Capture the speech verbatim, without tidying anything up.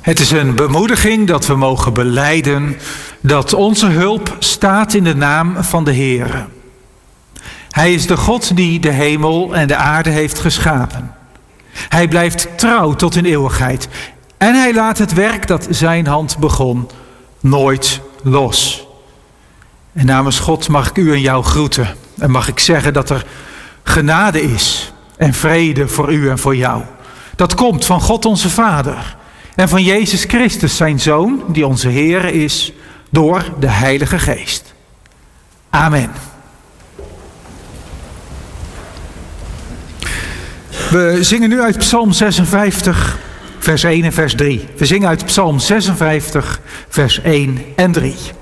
Het is een bemoediging dat we mogen belijden dat onze hulp staat in de naam van de Heere. Hij is de God die de hemel en de aarde heeft geschapen. Hij blijft trouw tot in eeuwigheid. En hij laat het werk dat zijn hand begon nooit los. En namens God mag ik u en jou groeten. En mag ik zeggen dat er genade is en vrede voor u en voor jou. Dat komt van God onze Vader en van Jezus Christus zijn Zoon, die onze Heer is, door de Heilige Geest. Amen. We zingen nu uit Psalm zesenvijftig, vers één en vers drie. We zingen uit Psalm zesenvijftig, vers één en drie.